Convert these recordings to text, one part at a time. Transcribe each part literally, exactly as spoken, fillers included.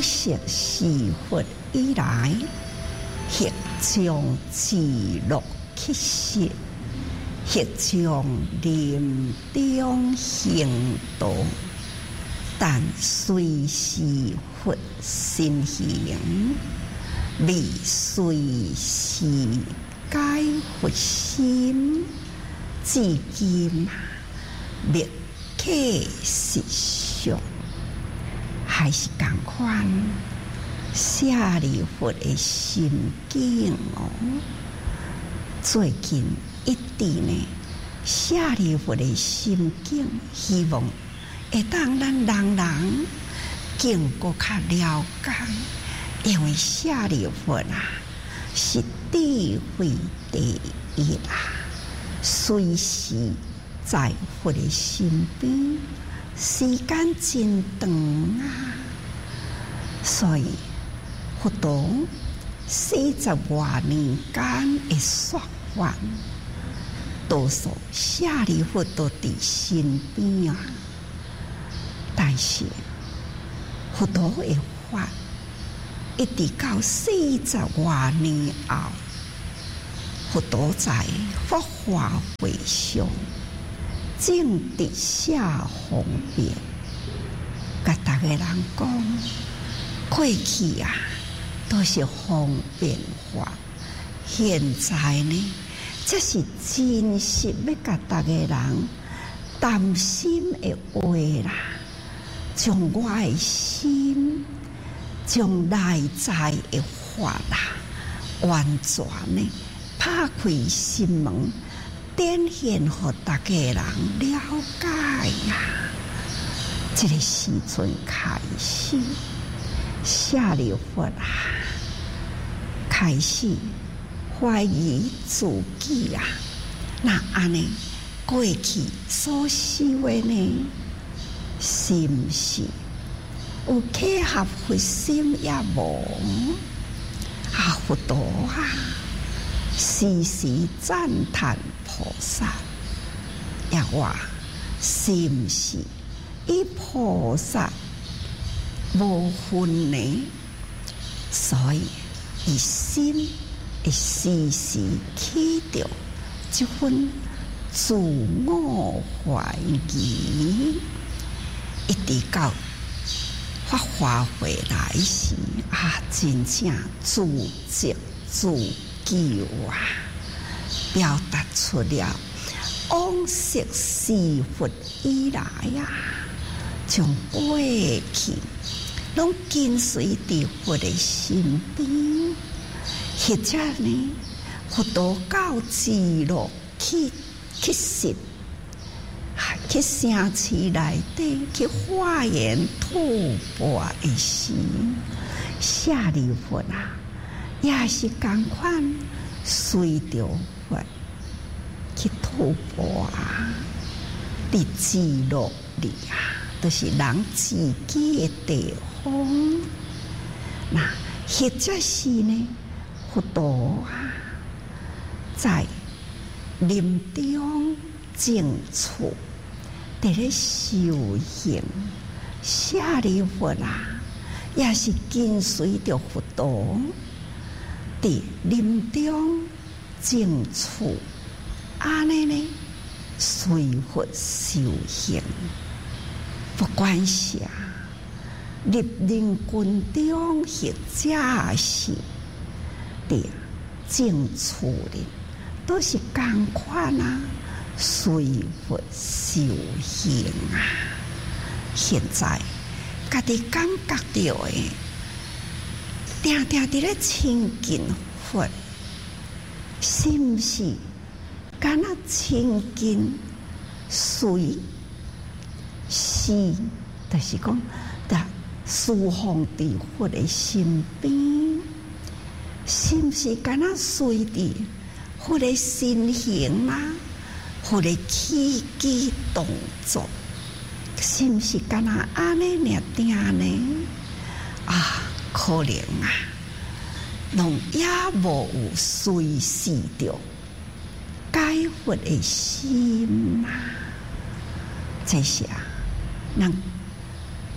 识是佛以来，或将自乐起实，或将临终行道，但随是佛心行，未随是解佛心，至今未可实相。还是同款，舍利弗的心境哦。最近一直呢，舍利弗的心境，希望会当咱人人更搁较了解，因为舍利弗啊，是智慧第一啊，随时在佛的身边。时间真长啊，所以佛陀四十多年间的说法，多数舍利弗都在身边啊。但是佛陀的法一直到四十多年后，佛陀在法华会上。正直写方便，甲大家人讲，过去啊都是方便法，现在呢，这是真实要甲大家人担心的话啦，将我的心，将内在的法啦，完全呢拍开心门。展现予大家人了解呀、啊！这个时阵开始，舍利弗啊，开始怀疑自己啊。那安尼过去所修的呢，是毋是有契合佛心也无？啊，佛陀啊，时时赞叹。菩萨也话是毋是以菩萨无分呢？所以伊心会时时起着这份自我怀疑，一直到法华回来时啊，真正自责自救啊！表达出了往昔是佛以来啊，将过去拢跟随伫佛的身边，或者呢，佛陀到自乐去去实，去城市内底去化缘吐蕃的时，舍利弗啊，也是同款随着。去吐蕃啊，伫自乐里啊，都、就是人自己的地方。那或者是呢，佛陀啊，在临终静处，伫咧修行，舍利弗啊，也是跟随着佛陀，伫临终静处。安尼呢，随佛修行，不管是啊，入林军中或者是伫静处里，都是同款啊，随佛修行啊。现在家己感觉到的，定定伫咧亲近佛，是毋是？敢若亲近随是，就是讲，的侍奉伫佛的身边，是毋是敢若随伫佛的身形啊，佛的起居动作，是毋是敢若安尼尔定呢？啊，可能啊，拢也无有随时着。解佛的心啊，这是啊，人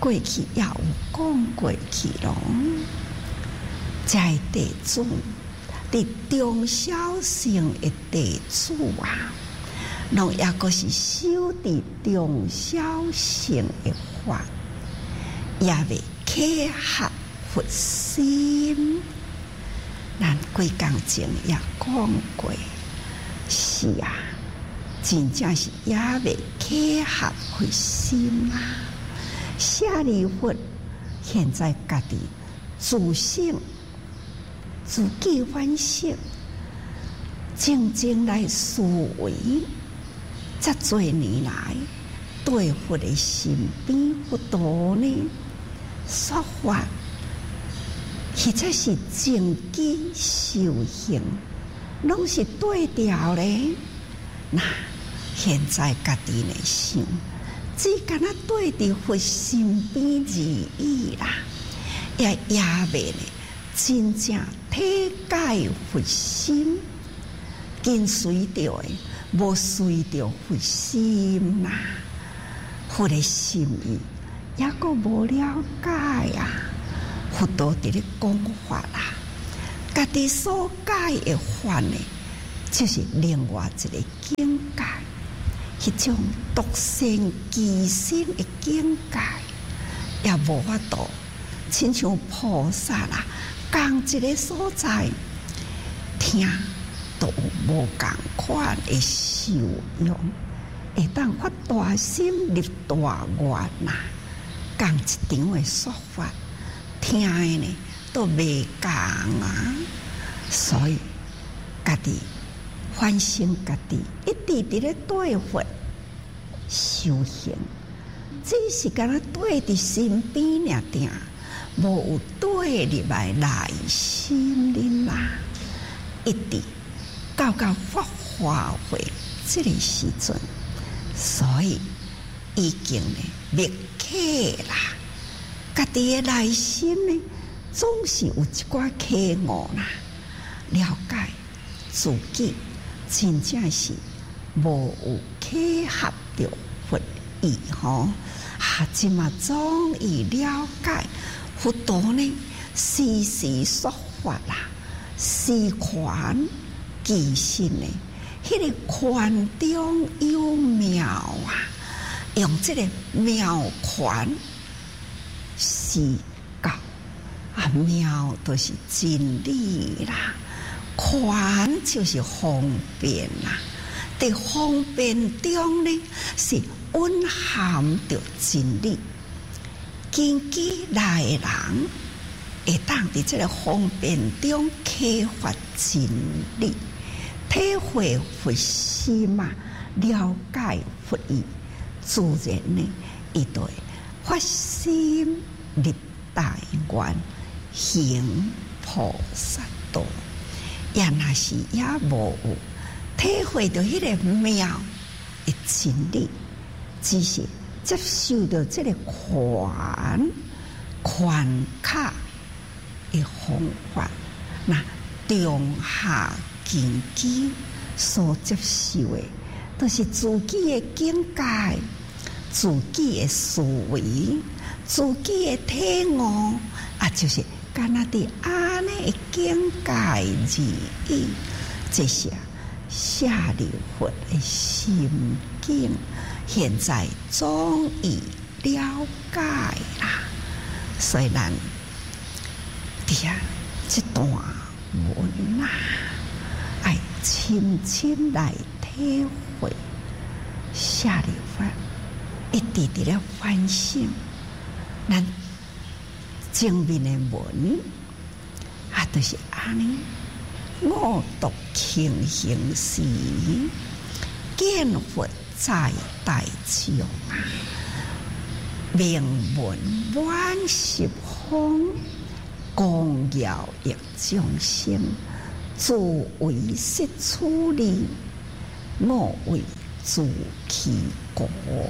过去也有讲过去咯。这地主，伫中小乘的地主啊，拢也个是修伫中小乘的法，也未契合佛心。咱几工前也讲过，是啊，真正是也未契合佛心啊。舍利弗现在家己自省、自己反省，静静来思维，这多年来对佛的身边不多呢，说法或者是正机修行，拢是对调咧。那现在家己来想，只敢若对伫佛身边而已啦，也也未呢真正体解佛心，跟随着的无随着佛心啦，佛的心意也个无了解啊。佛陀伫咧讲法啦，家己所解的法呢，就是另外一个境界，迄种独善其身的境界，也无法度亲像菩萨啦，共一个所在听都无共款的受用，会当发大心立大愿呐，共一场的说法。听的呢都未共啊，所以家己反省家己，一直伫咧对佛修行，只是敢若对伫身边尔定，无有对入来内心里啦。一直到到发花会这个时阵，所以已经呢灭客啦。家己的内心呢，总是有一寡缺误啦。了解自己真正是无有契合着佛意吼，啊，即嘛终于了解佛陀呢，时时说法啦，时宽其身呢，迄、那个宽中有妙啊，用这个妙宽。是教啊，妙都是真理啦，宽就是方便啦。在方便中呢，是蕴含着真理。经济来的人会当伫这个方便中启发真理，体会佛心嘛，了解佛意，自然呢，伊就会发心立大愿，行菩萨道。也若是也无有体会到迄个妙的真理，只是接受到这个宽宽卡的方法，那中下根基所接受的，都是自己的境界。自己的思维，自己的体悟啊，就是干那伫安尼的境界而已。这些舍利弗的心境，现在终于了解啦。所以咱伫遐这段文啊，爱深深来体会舍利弗。一直伫咧反省，咱前面的文啊，都、就是安尼。我读庆行时，见佛在大众啊，名闻万十方，光耀益众生，自为识处理，我为自其功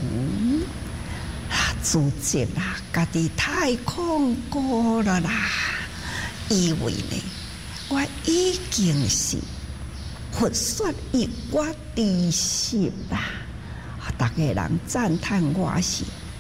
啊，自责啦，家己太恐过了啦，以为呢，我已经是佛说以我知识啦，大家人赞叹我是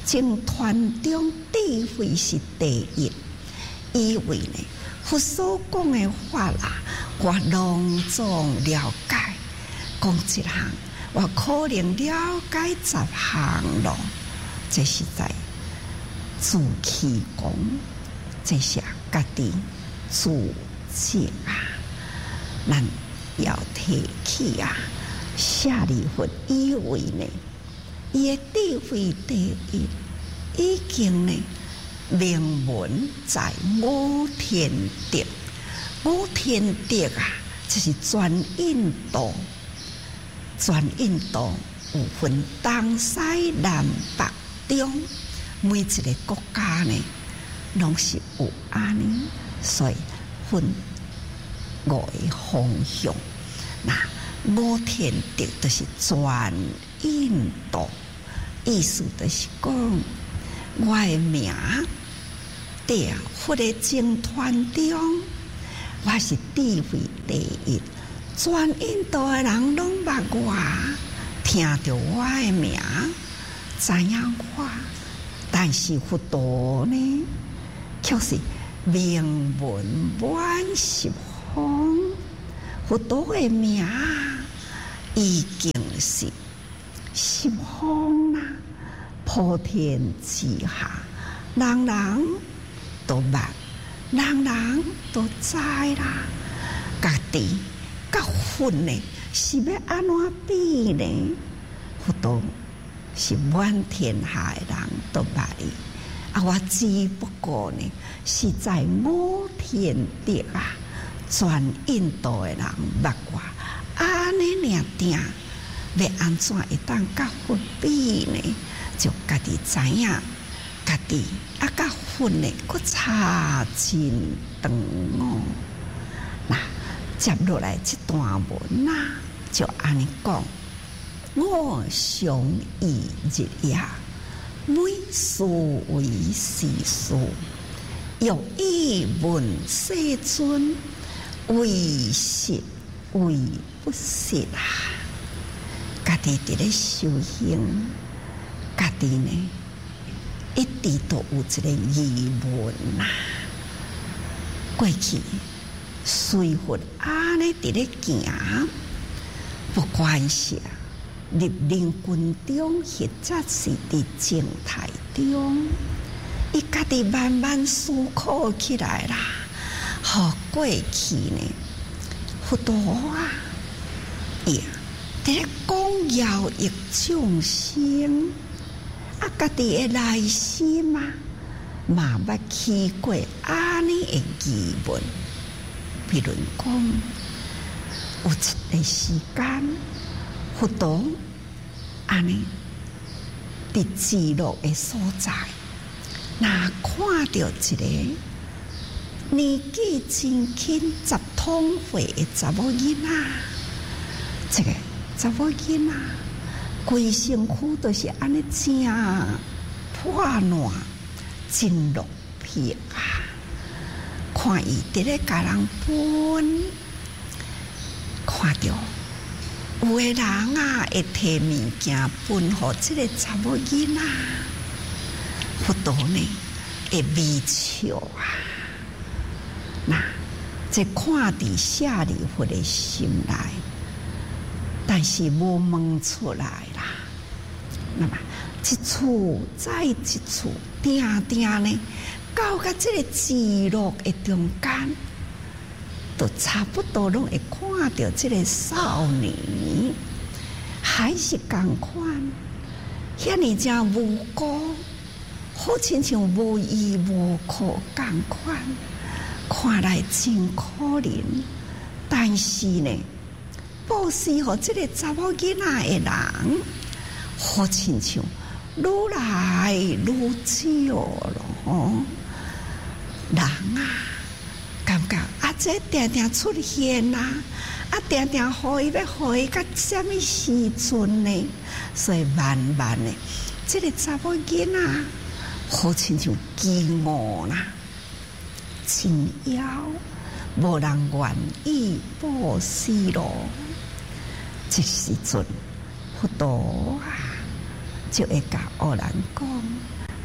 僧团中智慧是第一，以为呢，佛所讲的法啦，我隆重了解，讲一项，我可能了解十项咯。这是在自欺讲，这是家己自责啊！咱要提起啊，舍利弗以为呢，伊的智慧第一，已经呢名闻在五天竺。五天竺啊，就是全印度，全印度有分东西南北中，每一个国家呢，拢是有安尼，所以分五个方向。那五天竺就是全印度，意思就是讲，我的名在佛的僧团中，我是智慧第一，全印度的人拢捌我，听到我的名，知影我，但是佛陀呢，却是名闻满十方。佛陀的名已经是十方啦，普天之下，人人都捌，人人都知啦。家己甲佛呢，是要安怎比呢？佛陀是满天下的人都捌伊，啊，我只不过呢，是在五天竺啊，全印度的人捌我，安尼尔定，要安怎会当甲佛比呢？就家己知影，家己啊甲佛呢，佫差真长哦。那接落来这段文啊，就安尼讲。我常忆日夜，每事为时事，欲以问世尊，为实为不实啊！家己伫咧修行，家己呢一直都有一个疑问呐。过去随佛安尼伫咧行，不管是啊。入灵群中，或者是伫静态中，伊家己慢慢思考起来啦。好，过去呢，佛陀啊，伊伫咧讲要益众生，啊，家己的内心啊，嘛捌起过安尼的疑问。比如讲，有一个时间。佛陀安尼伫极乐的所在，那看到一个年纪真轻、十通岁的查某囡仔，这个查某囡仔规身躯都是安尼正破烂、真落魄啊！看伊伫咧甲人分，看到。有个人啊，会摕物件分互即个查某囡仔，佛陀呢会微笑啊。那这看伫舍利弗的心内，但是无问出来啦。那么一处再一处，定定呢，到甲即个极乐的中间。都差不多拢会看到这个少年，还是同款，遐尼正无辜，好亲像无依无靠同款，看来真可怜。但是呢，布施互这个查某囡仔的人，好亲像愈来愈少咯。人啊！感觉啊，这定定出现啦，啊，定定互伊要互伊到什么时阵呢？所以慢慢的，这个查某囡仔好亲像饥饿啦，真枵，无人愿意布施咯。这时阵，佛陀啊，就会甲恶人讲：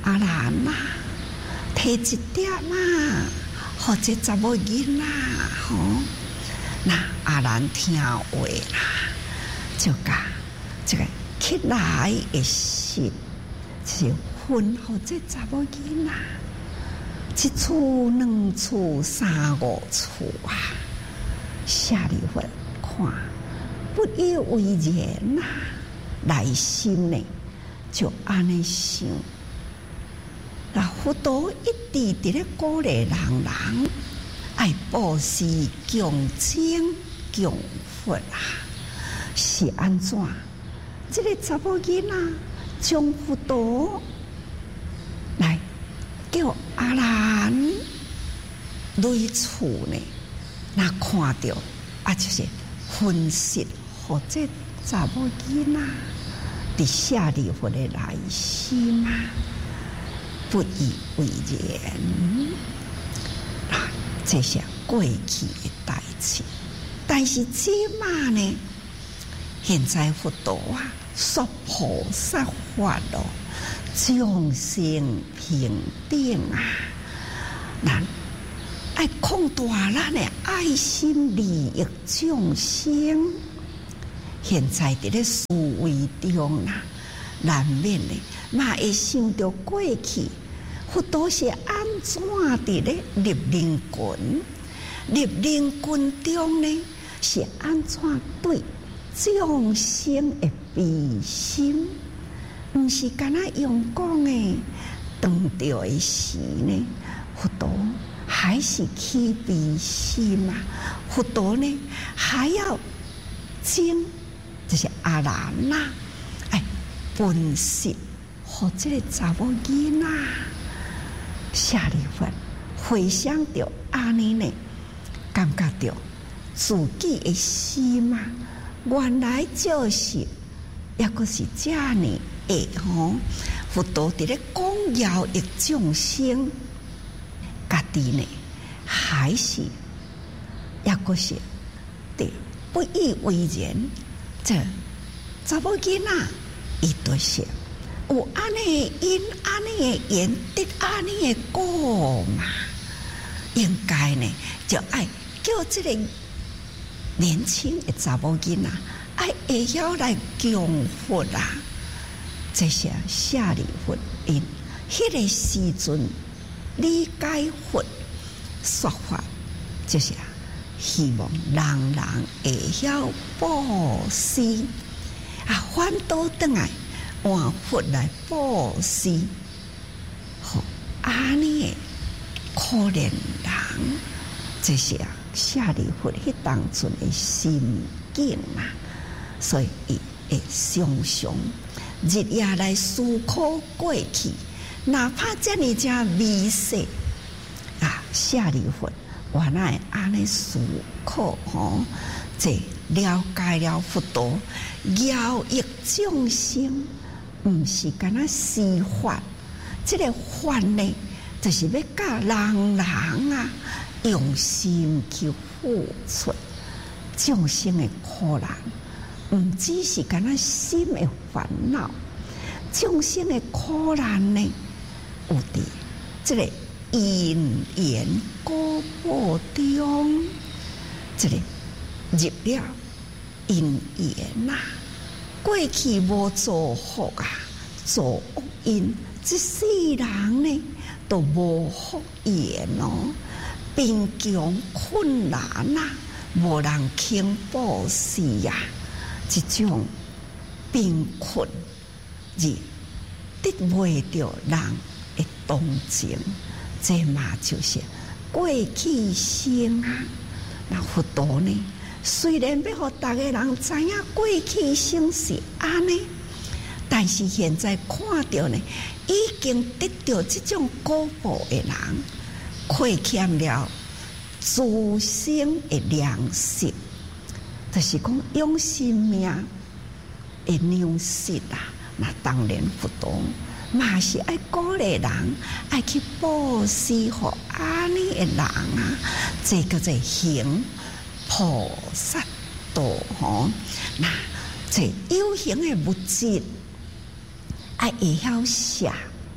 阿兰啊，提一点啊，或者查某囡仔吼，那阿兰听话啦，就甲这个起来的心，就是分互这查某囡仔，一厝两厝三五厝啊，下里份看不以为然呐，内心呢就安尼想。那佛陀一直伫咧鼓励人人爱布施、供精、供佛啊，是安怎？这个查某囡仔将佛陀来叫阿兰类厝呢，那看到啊，就是分析或者查某囡仔伫舍利弗的内心啊。不以为然啊，这是过去的代志。但是这嘛呢，现在佛陀啊，说菩萨法咯，众生平等啊，咱爱扩大咱的爱心利益众生。现在伫咧思维中啊，难免的嘛会想到过去。佛陀是安怎伫咧入灵群？入灵群中呢，是安怎对众生的悲心？毋是干那用讲的，当着的时呢，佛陀还是起悲心嘛？佛陀呢，还要经，就是阿兰呐，哎，分析或者查某囡仔。舍利弗回想到安尼呢，感觉到自己的心啊，原来就是也个是这样的吼。佛陀伫咧讲饶益众生，家己呢还是也个是对不以为然。这查某囡仔伊都是。有安尼的因，安尼的缘，得安尼的果嘛？应该呢，就爱叫这个年轻的查某囡仔，爱会晓来供佛啦。这些舍利弗因，迄个时阵理解佛说法，就是希望人人会晓布施啊，反倒转来。换佛来布施，好安尼的可怜人，这是啊舍利弗迄当阵的心境嘛，所以伊会常常日夜来思考过去，哪怕遮尔正微细啊，舍利弗原来安尼思考吼，这了解了佛陀饶益众生。毋是干那施法，这个法呢，就是要教人人啊用心去付出众生的苦难，毋只是干那心的烦恼，众生的苦难呢，有伫这个因缘果报中，这个入了因缘呐。过去无做福啊，做恶因，这世人呢都无福缘哦，贫穷困难啊，无人肯布施呀，这种贫困而得袂到人的同情，这嘛就是过去生啊。那佛陀呢？虽然要互大家人知影过去生是安尼，但是现在看到呢，已经得到这种果报的人，亏欠了自身的良心，就是讲用性命的良心啊。那当然佛陀嘛是爱鼓励人，爱去布施互安尼的人啊，这个在行。菩萨道吼，那这有形的物质，爱会晓舍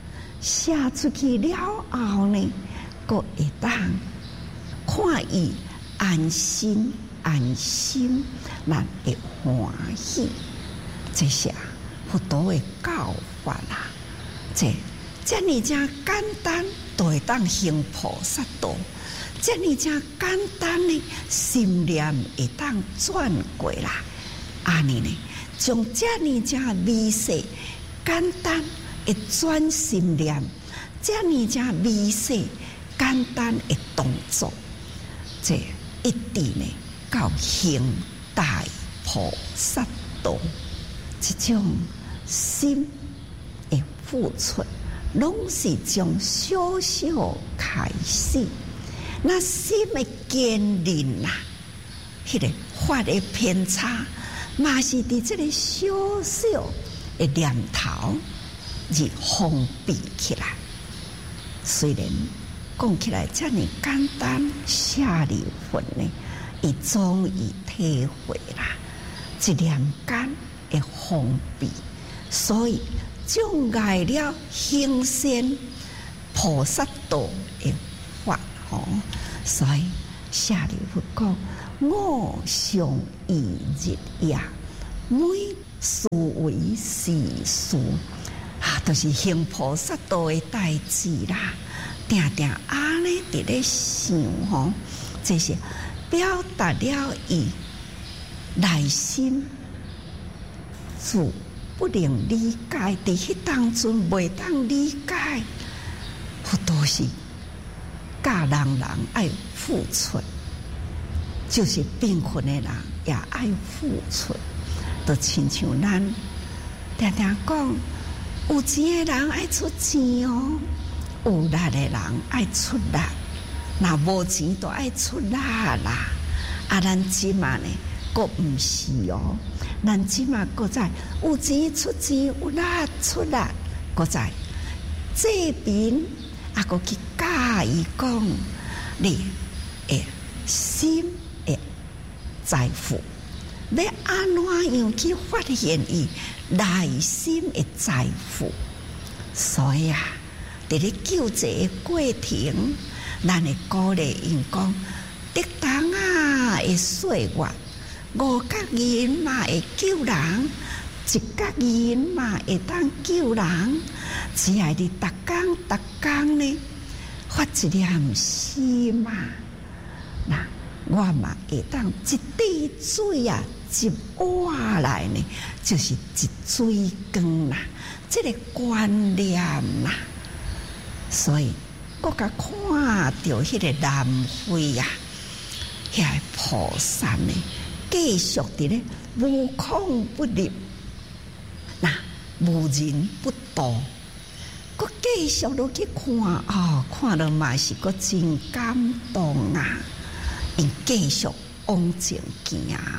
写出去了后呢，佫会当看伊安心安心，咱会欢喜。这些佛陀的教法啦，这这呢正简单，都会当行菩萨道。这呢正简单呢，心念会当转过啦。安尼呢，将这呢正微细简单的转心念，这呢正微细简单的动作，这一直呢到行大菩萨道，这种心的付出，拢是从小小开始。那心的坚韧啦，迄个法的偏差，嘛是伫这个小小的念头而封闭起来。虽然讲起来这么简单，舍利弗呢，伊终于体会啦，一念间的封闭，所以障碍了行善菩萨道的法吼。所以舍利弗讲：我常忆日夜，每事为是事。啊，都、就是行菩萨道的代志啦，定定安尼伫咧想吼，这是表达了伊内心自不能理解，伫迄当中袂当理解，好多是教人人爱付出，就是贫困的人也爱付出，都亲像咱定定讲。有钱的人爱出钱哦，有力的人爱出力，那无钱都爱出力啦。啊，咱即嘛呢，佫毋是哦，咱即嘛佫在有钱出钱，有力出力，佫在这边啊，佫去教伊讲，你诶心诶财富。要安怎样去发现伊内心的财富？所以啊，伫咧救济的过程，咱会鼓励因讲，得当啊会岁月，五角银嘛会救人，一角银嘛会当救人，只要你逐工逐工呢发一念心嘛，那。我嘛会当一滴水啊，一碗来呢，就是一水缸啦，这个观念啦。所以我甲看到迄个南非啊，遐个菩萨呢，继续伫咧无孔不入，那无人不度，我继续落去看哦，看到嘛是个真感动啊！因继续往前行，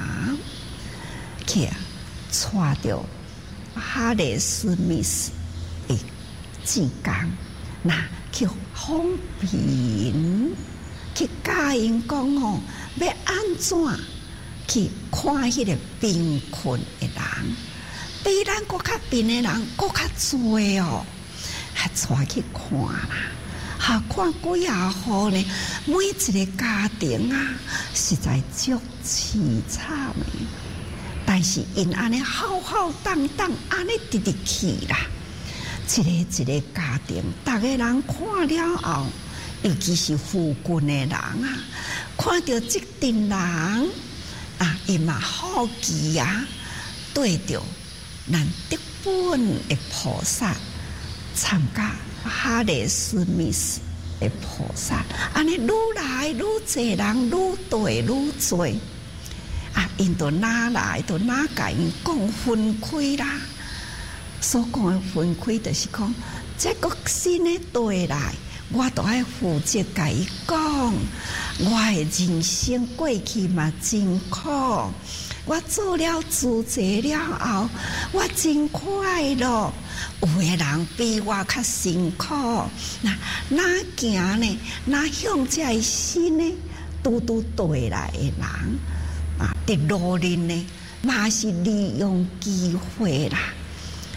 去带着哈里斯密斯的志工，那去风平，去教因讲哦，要安怎去看迄个贫困的人，比咱搁较贫的人搁较多哦，还带去看啦。哈，看几啊户呢？每一个家庭啊，实在足凄惨的。但是因安尼浩浩荡荡，安尼直直去啦。一个一个家庭，逐个人看了后，尤其是富贵的人啊，看到这群人啊，伊嘛好奇啊，对着咱德本的菩萨参加。哈里斯密斯的菩萨，安尼愈来愈侪人，愈对愈侪啊！因都哪来，都哪甲因讲分开啦。所讲的分开，就是讲这个新的对来，我都爱负责甲伊讲，我的人生过去嘛真苦。我做了自济了后，我真快乐。有的人比我较辛苦，那哪行呢？哪向这新呢？拄拄对来的人啊，伫路人呢，嘛是利用机会啦，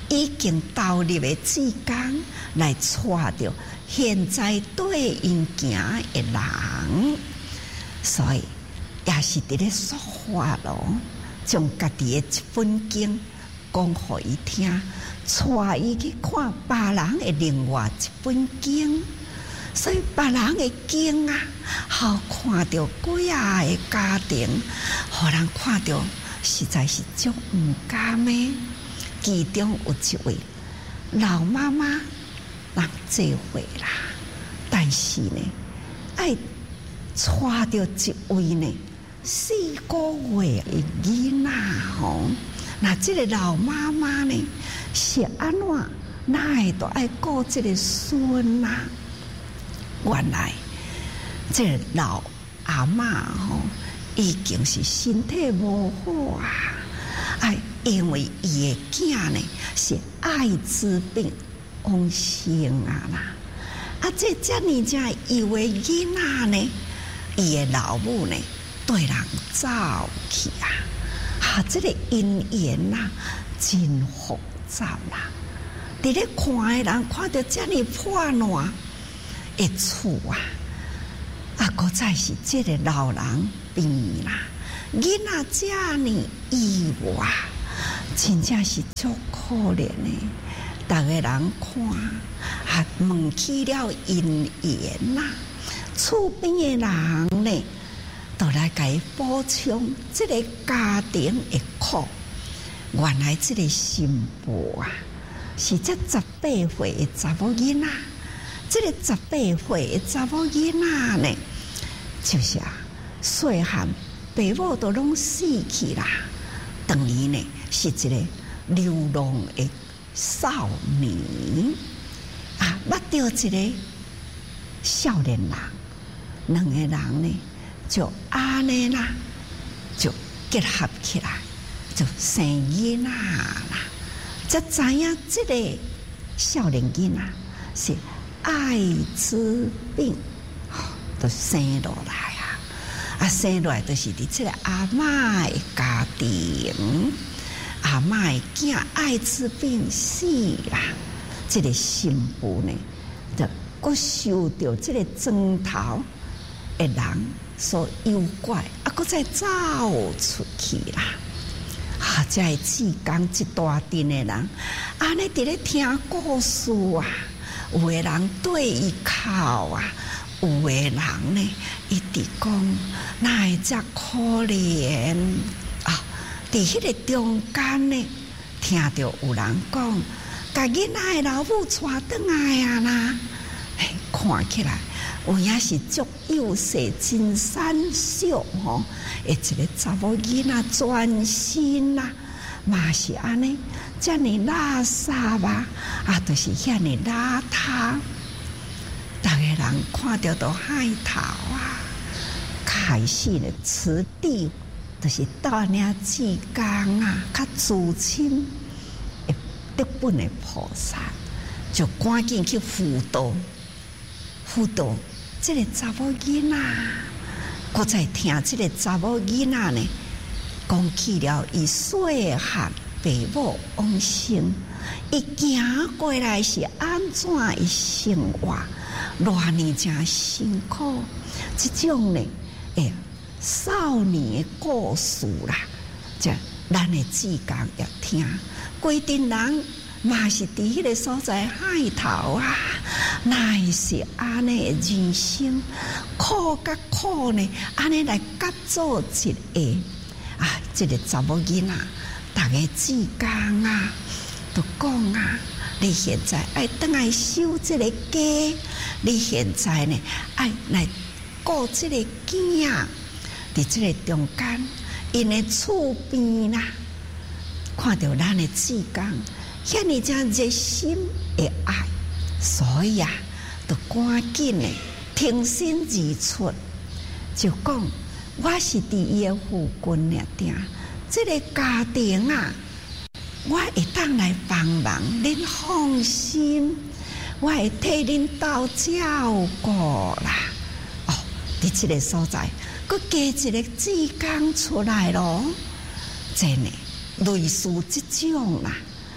已经投入的志工来带着现在对因行的人，所以也是伫咧说话咯，将家己的一本经讲互伊听，带伊去看别人的另外一本经。所以别人的经啊，好看到几啊个家庭，互人看到实在是足唔甘的。其中有一位老妈妈，人这回啦，但是呢，爱带着一位呢四个月的囡仔吼，那这个老妈妈呢是安怎，哪会都爱顾这个孙啊？原来这个老阿嬷吼，已经是身体无好啊，哎，因为伊的囝呢是艾滋病亡生啊啦，啊，这遮尔正以为囡仔呢，伊的老母呢对人走去啊，啊，这个姻缘呐真复杂啦，伫咧看的人看到遮尔破烂的厝啊，啊，搁再是这个老人病啦，囡仔遮尔意外，真正是足可怜的。逐个人看，啊，问起了因缘呐，厝边的人呢，都来甲伊补充这个家庭的苦。原来这个新妇啊，是这十八岁的查某囡仔。这个十八岁的查某囡仔呢，就是啊，细汉爸母都拢死去啦，等于呢是一个流浪的少年啊，捌到一个少年人，两个人呢就安尼啦，就结合起来，就生囡仔啦。才知影这个少年囡仔是艾滋病，都生落来啊！啊，生落来就是伫这个阿嬷的家庭，阿嬷的囝艾滋病死啦。这个新妇呢，就佫受到这个砖头的人所诱拐，啊，佫再走出去啦。啊，这个志工一大阵的人，安尼伫咧听故事啊。有的人对伊哭啊，有的人呢一直讲，哪会遮可怜啊！伫迄个中间呢，听到有人讲，甲囡仔的老母带转来啊啦，哎，看起来有影是足幼细、真瘦小吼，一个查某囡仔全身啦。嘛是安尼，遮尔垃圾啊，啊，就是遐尔邋遢。逐个人看到都害头啊！开始呢，此地就是带领志工啊，较资深的德本的菩萨，就赶紧去辅导，辅导这个查某囡仔。搁再听这个查某囡仔呢。讲起了伊细汉爸母往生，伊行过来是安怎伊生活，偌尼真辛苦。这种呢，诶，少年的故事啦，这咱的志工要听。规定人嘛是伫迄个所在海头啊，哪会是安尼的人生苦甲苦呢？安尼来夹做一个。啊！这个查某囡仔，大家志工啊，都讲啊，你现在爱等来收这个家，你现在呢爱来顾这个囝，伫这个中间，因的厝边啦，看到咱的志工，遐尼正热心的爱，所以啊，都赶紧的挺身而出，就讲。我是伫伊的附近俩定，这个家庭啊，我会当来帮忙，恁放心，我会替恁斗照顾啦。哦，伫这个所在，佮加一个志工出来咯，真诶，类似这种啦，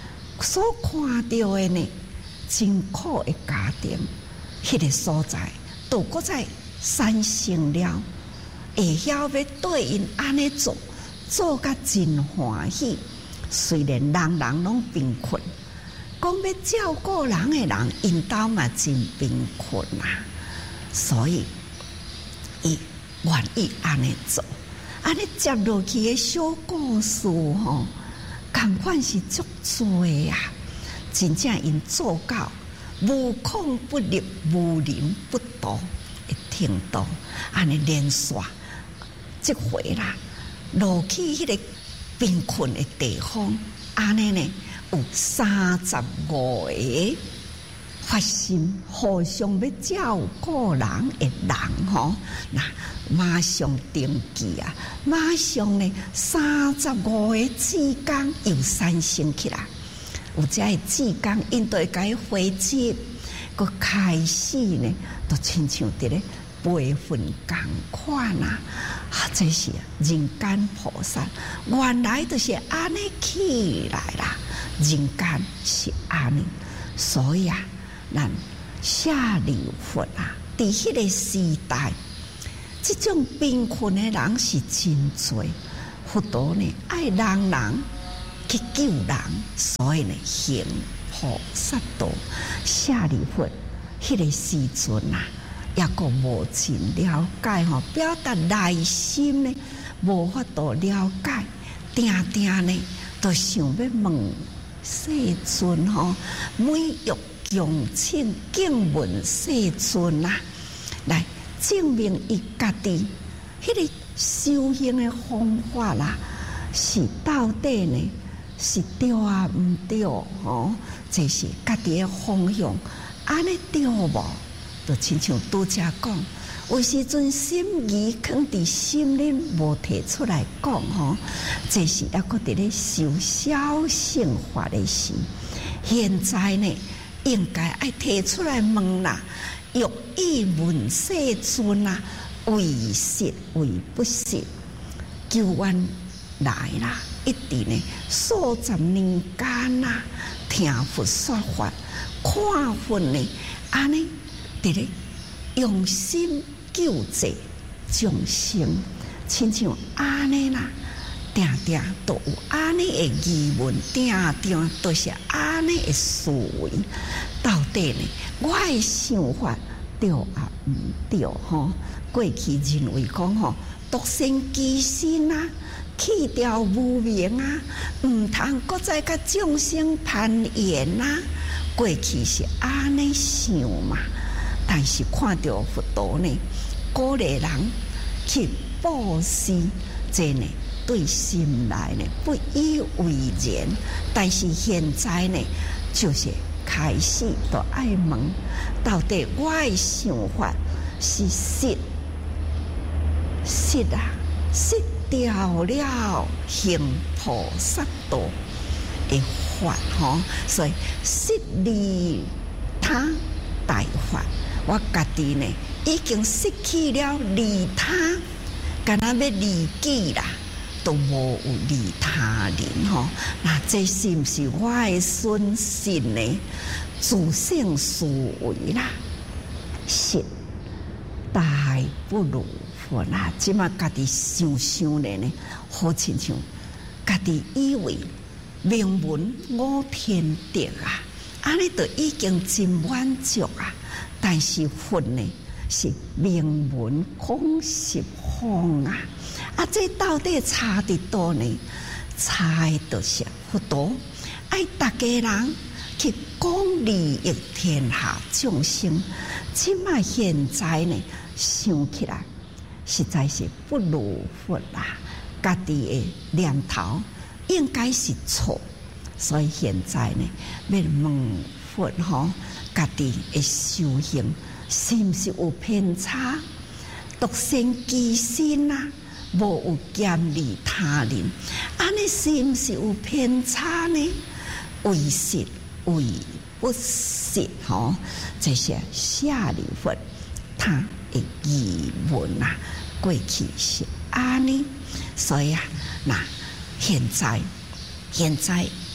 所看到的呢，真苦的家庭，迄、那个所在，都搁在产生了，会晓要对因安尼做，做甲真欢喜。虽然人人拢贫困，讲要照顾人的人，因兜嘛真贫困啊，所以伊愿意安尼做。安尼接落去的小故事吼，同款是足多啊！真正因做到无孔不入、无人不睹的程度，安尼连续即回啦，落去迄个贫困的地方，安尼呢有三十五个发心互相要照顾人的人吼，那马上登记啊，马上呢三十五个志工又产生起来，有这个志工因对该回接，佮开始呢，都亲像伫咧培训共款啊，啊，这是人间菩萨，原来就是安尼起来啦，人间是安尼，所以啊。咱舍利弗啊，伫迄个时代，即种贫困的人是真多，佛陀呢爱人人去救人，所以呢行菩萨道。舍利弗迄个时阵啊，也个无真了解吼，表达内心呢无法度了解，定定呢都想要问世尊吼，每欲。用请敬问世尊啊，来证明伊家己迄个修行的方法啦，是到底呢是对啊毋对哦？这是家己的方向，安尼对无？就亲像拄则讲，有时阵心意藏伫心里无提出来讲吼，这是抑个伫咧修小乘法的时，现在呢？应该爱提出来问啦，欲以问世尊啊，为实为不实，求愿来啦！一直呢数十年间呐，听佛说法，看佛呢，安尼伫咧用心救济众生，亲像安尼啦。定定都有安尼的疑问，定定都是安尼的思维。到底呢？我的想法对啊毋对吼？过去认为讲吼，独善其身啊，去掉无明啊，毋通搁再甲众生攀缘啊。过去是安尼想嘛，但是看到佛陀呢，鼓励人去布施，这呢？对心来呢不以为然，但是现在呢，就是开始都爱问，到底我的想法是实实啊，实掉了行菩萨道的法吼，所以实利他大法，我家己呢已经失去了利他，敢若要利己啦。都无有利他人吼，那这是毋是我的损失呢？自性思维啦，是大不如佛啦。即马家己想想咧呢，好亲像家己以为名闻我天地啊，安尼都已经真满足啊。但是佛呢，是名闻空实空啊。啊，这到底差伫倒呢？差就是佛陀爱大家人去讲利益天下众生。即卖现在呢，想起来实在是不如佛啦。家己的念头应该是错，所以现在呢，要问佛吼，家己的修行是毋是有偏差？独善其身啊！无有兼利他人，安尼是毋是有偏差呢？为实为不实吼，这些舍利弗他的疑问啊，过去是安尼，所以啊，那现在现在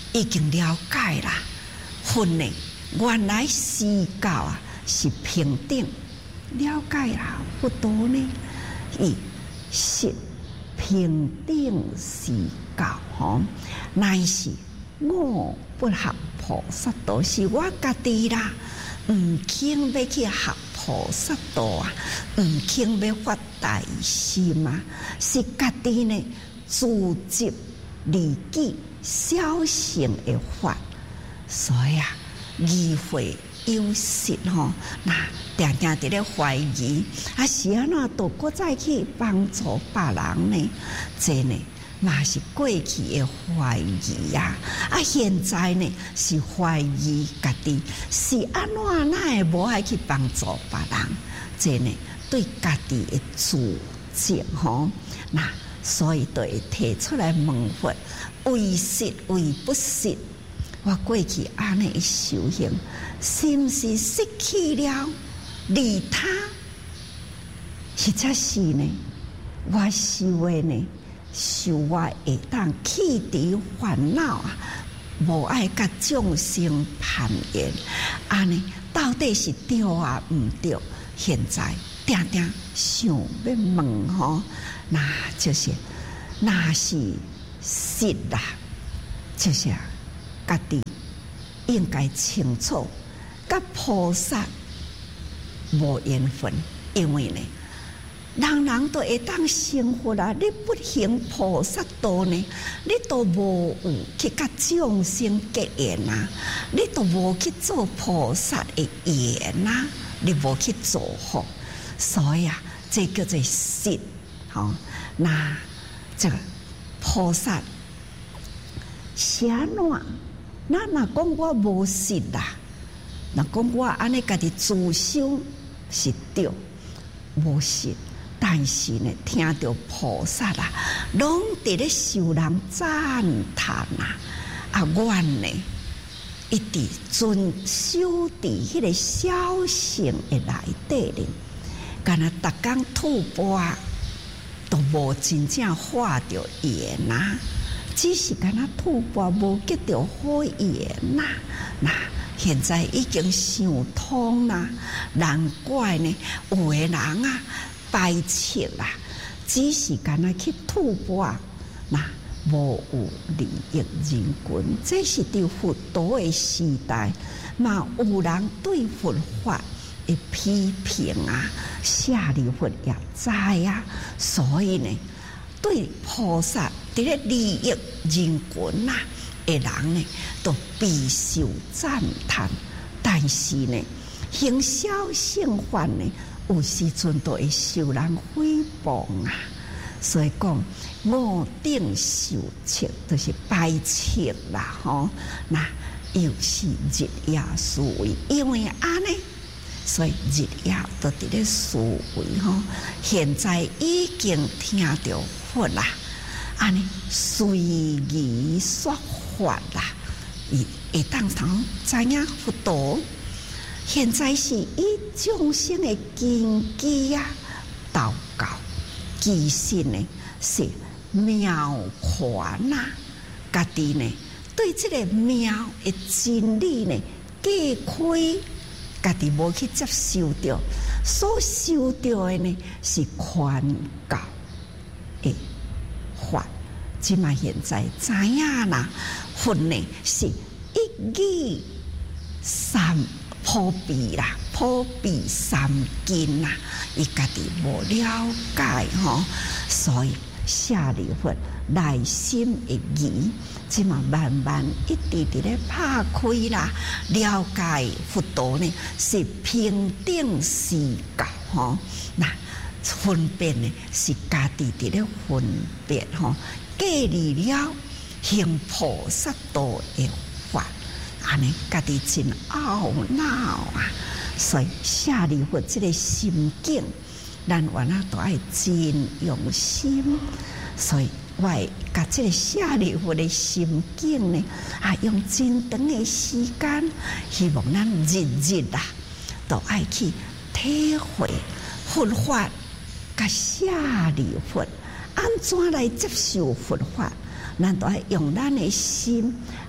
已经了解啦，分呢原来四教啊是平等，了解啦，佛陀呢伊是平等四教吼，乃是我不学菩萨道，是我家己啦，唔肯要去学菩萨道啊，唔肯要发大心啊，是家己呢自执利己小乘的法，所以啊，议会有时吼，那定定伫咧怀疑，啊是安怎都搁再去帮助别人呢？这呢？嘛是过去的怀疑啊，啊现在呢是怀疑家己，是安怎哪会无爱去帮助别人？这呢对家己的自责吼，那所以就会提出来问佛：为实为不实？我过去安尼修行，是毋是失去了利他？实则是呢，我修的呢？受我会当弃除烦恼啊，无爱甲众生攀缘，安尼到底是对啊毋对？现在定定想要问吼，那就是那是实啦，就是家己应该清楚，甲菩萨无缘分，因为呢。人人都会当成佛啦！你不行菩萨道呢，你都无有去甲众生结缘啊！你都无去做菩萨的缘啊！你无去做好，所以啊，这叫做实。好，那这个菩萨是安怎？那若讲我无实啦，若讲我安尼家己自修是对，无实。但是呢，听到菩萨啦，拢伫咧受人赞叹啊！啊，我呢一直遵守伫迄个小乘的内底咧，敢若逐工吐蕃都无真正化着缘啊，只是敢若吐蕃无结着好缘呐。那现在已经想通啦，难怪呢，有的人啊。排斥啦，只是干那去吐蕃，那无有利益人群。这是伫佛陀的时代，嘛有人对佛法的批评啊，舍利弗也知啊，所以呢，对菩萨伫咧利益人群呐的人呢，都备受赞叹。但是呢，行小乘法呢？有时阵都会受人诽谤啊，所以讲五顶受斥，就是排斥啦吼。那又是日夜思维，因为安尼，所以日夜都伫咧思维吼。现在已经听到佛啦，安尼随意说法啦，伊会当通知影佛陀。现在是以众生的根基啊，祷告，其实呢是妙款呐，家己呢对这个妙的真理呢解开，家己无去接受到，所受到的呢是劝告的法。即嘛现在知影啦，佛呢是一语三。普遍啦，普遍三经啦，伊家己无了解吼，所以舍利弗内心的疑，即嘛慢慢一直伫咧拍开啦，了解佛陀呢是平等四教吼，那分辨呢是家己伫咧分别吼，建立了行菩萨道的法。安尼家己真懊恼啊！所以舍利弗这个心境，咱原来都爱真用心。所以我会甲这个舍利弗的心境呢，啊，用真长的时间，希望咱日日啊，都爱去体会佛法，甲舍利弗安怎来接受佛法，咱都爱用咱的心。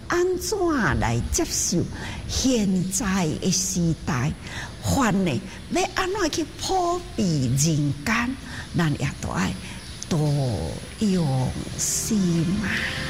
安怎来接受现在的时代？反呢，要安怎去普庇人间？咱也都爱多用心嘛。